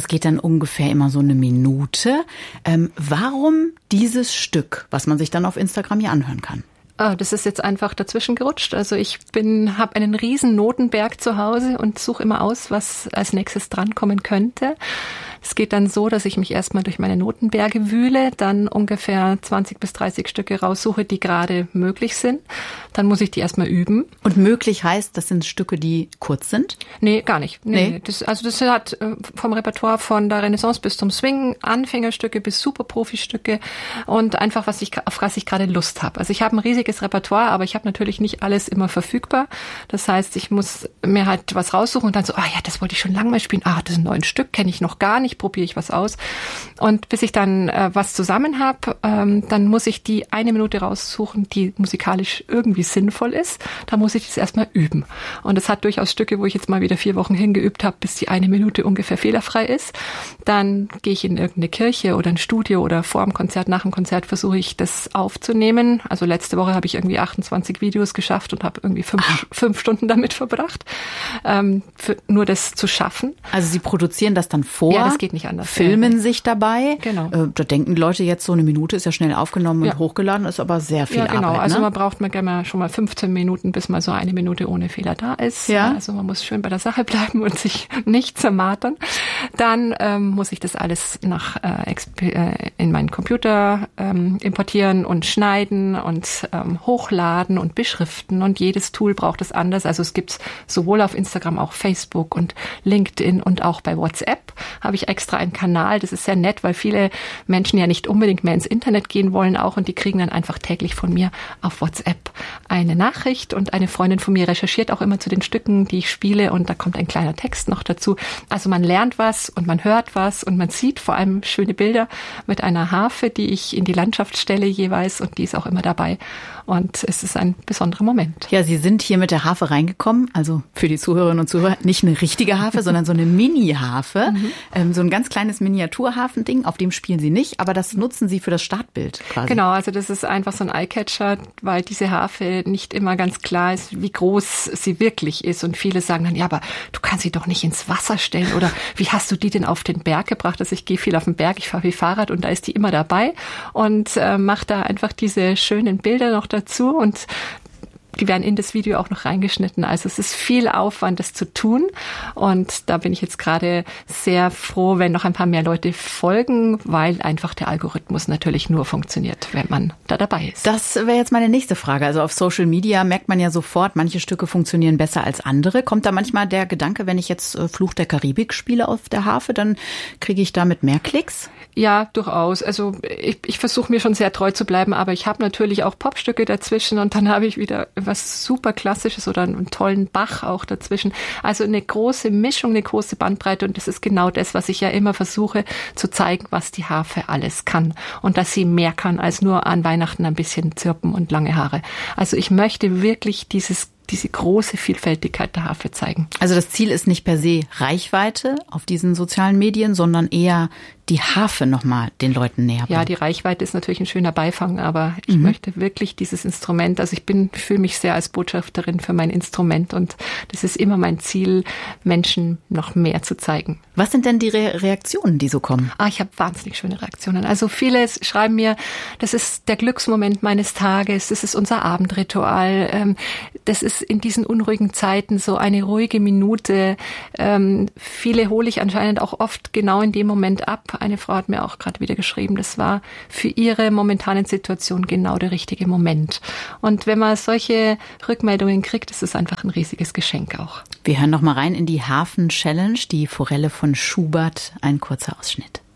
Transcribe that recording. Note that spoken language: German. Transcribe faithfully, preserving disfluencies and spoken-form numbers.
Das geht dann ungefähr immer so eine Minute. Ähm, warum dieses Stück, was man sich dann auf Instagram hier anhören kann? Oh, das ist jetzt einfach dazwischen gerutscht. Also ich bin, habe einen riesen Notenberg zu Hause und suche immer aus, was als nächstes drankommen könnte. Es geht dann so, dass ich mich erstmal durch meine Notenberge wühle, dann ungefähr zwanzig bis dreißig Stücke raussuche, die gerade möglich sind. Dann muss ich die erstmal üben. Und möglich heißt, das sind Stücke, die kurz sind? Nee, gar nicht. Nee, nee. Das, also das hat vom Repertoire von der Renaissance bis zum Swing, Anfängerstücke bis Super-Profi-Stücke und einfach, was ich, auf was ich gerade Lust habe. Also ich habe ein riesiges Repertoire, aber ich habe natürlich nicht alles immer verfügbar. Das heißt, ich muss mir halt was raussuchen und dann so, ah ja, das wollte ich schon lange mal spielen. Ah, das ist ein neues Stück, kenne ich noch gar nicht. Probiere ich was aus. Und bis ich dann äh, was zusammen habe, ähm, dann muss ich die eine Minute raussuchen, die musikalisch irgendwie sinnvoll ist. Da muss ich das erstmal üben. Und es hat durchaus Stücke, wo ich jetzt mal wieder vier Wochen hingeübt habe, bis die eine Minute ungefähr fehlerfrei ist. Dann gehe ich in irgendeine Kirche oder ein Studio oder vor dem Konzert, nach dem Konzert versuche ich das aufzunehmen. Also letzte Woche habe ich irgendwie achtundzwanzig Videos geschafft und habe irgendwie fünf, ah. fünf Stunden damit verbracht, ähm, für nur das zu schaffen. Also Sie produzieren das dann vor? Ja, das geht nicht anders. Filmen ja. sich dabei. Genau. Äh, da denken die Leute jetzt, so eine Minute ist ja schnell aufgenommen und ja. hochgeladen, ist aber sehr viel ja, genau. Arbeit. Also ne? man braucht man gerne schon mal fünfzehn Minuten, bis mal so eine Minute ohne Fehler da ist. Ja. Also man muss schön bei der Sache bleiben und sich nicht zermartern. Dann ähm, muss ich das alles nach äh, äh, in meinen Computer ähm, importieren und schneiden und ähm, hochladen und beschriften. Und jedes Tool braucht es anders. Also es gibt sowohl auf Instagram, auch Facebook und LinkedIn und auch bei WhatsApp habe ich extra einen Kanal. Das ist sehr nett, weil viele Menschen ja nicht unbedingt mehr ins Internet gehen wollen auch und die kriegen dann einfach täglich von mir auf WhatsApp eine Nachricht und eine Freundin von mir recherchiert auch immer zu den Stücken, die ich spiele und da kommt ein kleiner Text noch dazu. Also man lernt was und man hört was und man sieht vor allem schöne Bilder mit einer Harfe, die ich in die Landschaft stelle jeweils und die ist auch immer dabei und es ist ein besonderer Moment. Ja, Sie sind hier mit der Harfe reingekommen, also für die Zuhörerinnen und Zuhörer nicht eine richtige Harfe, sondern so eine Mini-Harfe, mhm. ähm, so ein ganz kleines Miniaturharfending, auf dem spielen Sie nicht, aber das nutzen Sie für das Startbild quasi. Genau, also das ist einfach so ein Eyecatcher, weil diese Harfe nicht immer ganz klar ist, wie groß sie wirklich ist und viele sagen dann, ja, aber du kannst sie doch nicht ins Wasser stellen oder wie hast du die denn auf den Berg gebracht? Also ich gehe viel auf den Berg, ich fahre viel Fahrrad und da ist die immer dabei und äh, mache da einfach diese schönen Bilder noch dazu und die werden in das Video auch noch reingeschnitten. Also es ist viel Aufwand, das zu tun. Und da bin ich jetzt gerade sehr froh, wenn noch ein paar mehr Leute folgen, weil einfach der Algorithmus natürlich nur funktioniert, wenn man da dabei ist. Das wäre jetzt meine nächste Frage. Also auf Social Media merkt man ja sofort, manche Stücke funktionieren besser als andere. Kommt da manchmal der Gedanke, wenn ich jetzt Fluch der Karibik spiele auf der Harfe, dann kriege ich damit mehr Klicks? Ja, durchaus. Also ich, ich versuche mir schon sehr treu zu bleiben, aber ich habe natürlich auch Popstücke dazwischen und dann habe ich wieder was super Klassisches oder einen tollen Bach auch dazwischen. Also eine große Mischung, eine große Bandbreite und das ist genau das, was ich ja immer versuche zu zeigen, was die Harfe alles kann und dass sie mehr kann als nur an Weihnachten ein bisschen zirpen und lange Haare. Also ich möchte wirklich dieses diese große Vielfältigkeit der Harfe zeigen. Also das Ziel ist nicht per se Reichweite auf diesen sozialen Medien, sondern eher die Harfe nochmal den Leuten näher bringen. Ja, die Reichweite ist natürlich ein schöner Beifang, aber ich mhm. möchte wirklich dieses Instrument, also ich bin, fühle mich sehr als Botschafterin für mein Instrument und das ist immer mein Ziel, Menschen noch mehr zu zeigen. Was sind denn die Re- Reaktionen, die so kommen? Ah, ich habe wahnsinnig schöne Reaktionen. Also viele schreiben mir, das ist der Glücksmoment meines Tages, das ist unser Abendritual, das ist in diesen unruhigen Zeiten so eine ruhige Minute. Viele hole ich anscheinend auch oft genau in dem Moment ab. Eine Frau hat mir auch gerade wieder geschrieben, das war für ihre momentane Situation genau der richtige Moment. Und wenn man solche Rückmeldungen kriegt, ist es einfach ein riesiges Geschenk auch. Wir hören noch mal rein in die Harfen-Challenge, die Forelle von Schubert, ein kurzer Ausschnitt.